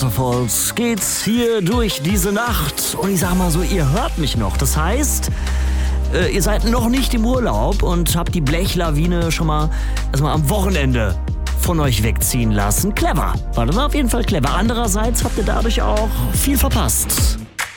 Waterfalls geht's hier durch diese Nacht. Und ich sag mal so, ihr hört mich noch. Das heißt, ihr seid noch nicht im Urlaub und habt die Blechlawine schon mal erstmal am Wochenende von euch wegziehen lassen. Clever. War das auf jeden Fall clever. Andererseits habt ihr dadurch auch viel verpasst.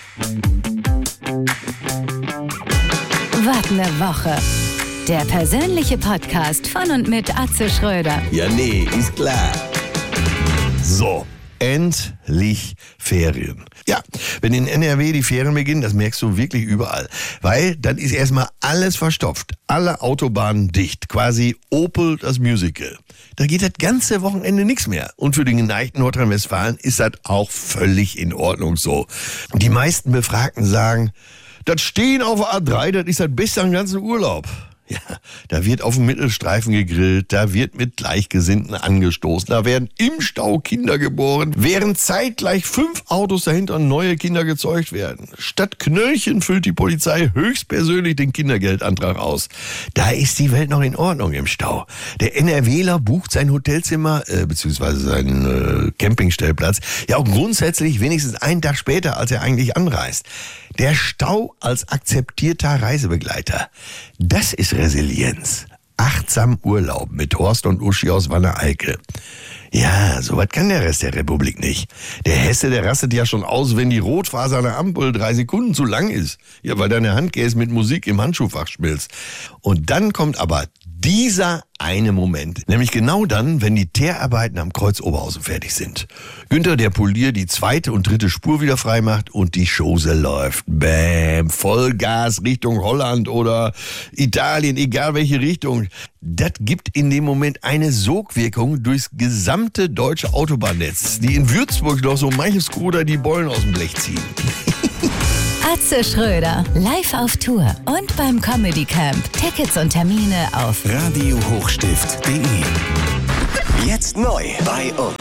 Wart eine Woche. Der persönliche Podcast von und mit Atze Schröder. Ja, nee, ist klar. So, endlich Ferien. Ja, wenn in NRW die Ferien beginnen, das merkst du wirklich überall. Weil dann ist erstmal alles verstopft. Alle Autobahnen dicht. Quasi Opel das Musical. Da geht das ganze Wochenende nichts mehr. Und für den geneigten Nordrhein-Westfalen ist das auch völlig in Ordnung so. Die meisten Befragten sagen, das Stehen auf der A3, das ist das Beste am ganzen Urlaub. Ja, da wird auf dem Mittelstreifen gegrillt, da wird mit Gleichgesinnten angestoßen, da werden im Stau Kinder geboren, während zeitgleich 5 Autos dahinter neue Kinder gezeugt werden. Statt Knöllchen füllt die Polizei höchstpersönlich den Kindergeldantrag aus. Da ist die Welt noch in Ordnung im Stau. Der NRWler bucht sein Hotelzimmer, beziehungsweise seinen Campingstellplatz, ja auch grundsätzlich wenigstens einen Tag später, als er eigentlich anreist. Der Stau als akzeptierter Reisebegleiter. Das ist Resilienz. Achtsam Urlaub mit Horst und Uschi aus Wanne-Eickel. Ja, sowas kann der Rest der Republik nicht. Der Hesse, der rastet ja schon aus, wenn die Rotphase an der Ampel 3 Sekunden zu lang ist. Ja, weil deine Handgesäß mit Musik im Handschuhfach schmilzt. Und dann kommt aber dieser eine Moment, nämlich genau dann, wenn die Teerarbeiten am Kreuz Oberhausen fertig sind. Günther, der Polier, die 2. und 3. Spur wieder frei macht und die Chose läuft. Bäm, Vollgas Richtung Holland oder Italien, egal welche Richtung. Das gibt in dem Moment eine Sogwirkung durchs gesamte deutsche Autobahnnetz, die in Würzburg noch so manches Gruder die Bollen aus dem Blech ziehen. Atze Schröder, live auf Tour und beim Comedy Camp. Tickets und Termine auf radiohochstift.de. Jetzt neu bei uns.